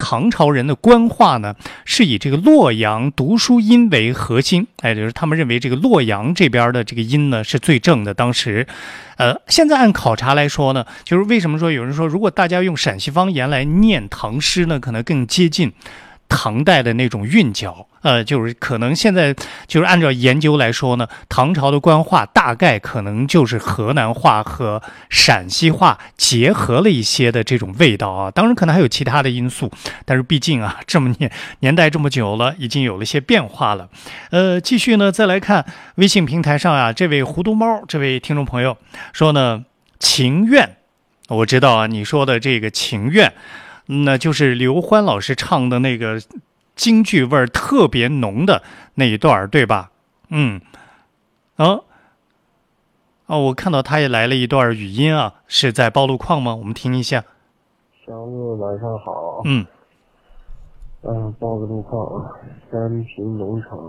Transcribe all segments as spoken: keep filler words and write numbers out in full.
唐朝人的官话呢，是以这个洛阳读书音为核心，哎，就是他们认为这个洛阳这边的这个音呢是最正的。当时，呃，现在按考察来说呢，就是为什么说有人说，如果大家用陕西方言来念唐诗呢，可能更接近唐代的那种韵脚，呃，就是可能现在就是按照研究来说呢，唐朝的官话大概可能就是河南话和陕西话结合了一些的这种味道啊。当然可能还有其他的因素，但是毕竟啊，这么年年代这么久了，已经有了一些变化了。呃，继续呢，再来看微信平台上啊，这位糊涂猫这位听众朋友说呢，情愿，我知道啊，你说的这个情愿。那就是刘欢老师唱的那个京剧味儿特别浓的那一段，对吧？嗯，啊，哦，我看到他也来了一段语音啊，是在报路况吗？我们听一下。 小木晚上好。 嗯， 嗯，报个路况，三平农场，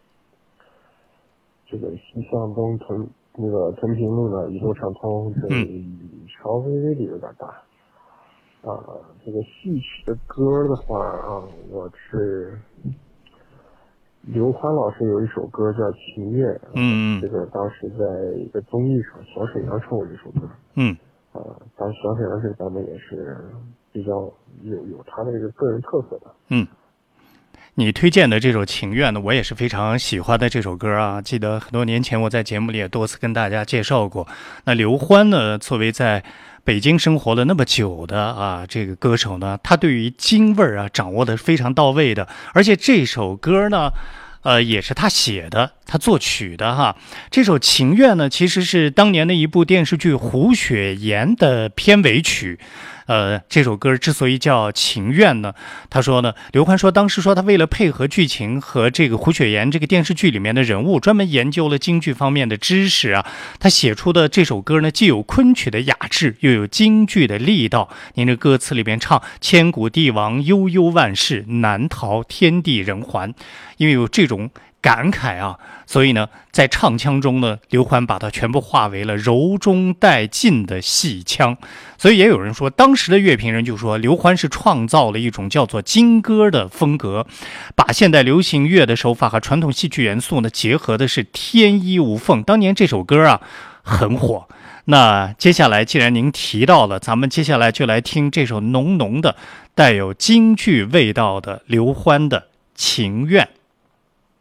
这个西向东屯那个屯平路呢一路畅通，这里稍微微的有点大。啊，这个戏曲的歌的话啊，我是刘欢老师有一首歌叫《情愿》， 嗯嗯， 这个当时在一个综艺上，小沈阳唱过这首歌， 嗯， 啊，当时小沈阳这个版本也是比较有有他的这个个人特色的， 嗯。你推荐的这首《情愿》呢，我也是非常喜欢的这首歌啊。记得很多年前我在节目里也多次跟大家介绍过。那刘欢呢，作为在北京生活了那么久的啊这个歌手呢，他对于京味儿啊掌握的非常到位的。而且这首歌呢，呃，也是他写的，他作曲的哈。这首《情愿》呢，其实是当年的一部电视剧《胡雪岩》的片尾曲。呃，这首歌之所以叫《情愿》呢，他说呢，刘欢说当时说他为了配合剧情和这个胡雪岩这个电视剧里面的人物，专门研究了京剧方面的知识啊。他写出的这首歌呢，既有昆曲的雅致，又有京剧的力道。您这歌词里边唱“千古帝王悠悠万世，难逃天地人寰”，因为有这种感慨啊，所以呢，在唱腔中呢，刘欢把它全部化为了柔中带劲的戏腔。所以也有人说，当时的乐评人就说，刘欢是创造了一种叫做京歌的风格，把现代流行乐的手法和传统戏曲元素呢结合的是天衣无缝。当年这首歌啊很火。那接下来既然您提到了，咱们接下来就来听这首浓浓的带有京剧味道的刘欢的《情愿》。